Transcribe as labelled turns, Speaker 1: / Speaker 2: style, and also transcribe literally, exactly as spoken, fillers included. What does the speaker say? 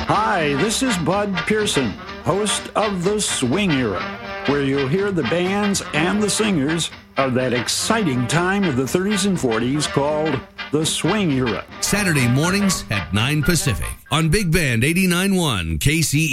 Speaker 1: Hi, this is Bud Pearson, host of The Swing Era, where you'll hear the bands and the singers of that exciting time of the thirties and forties called The Swing Era.
Speaker 2: Saturday mornings at nine Pacific on Big Band eighty-nine point one K C E.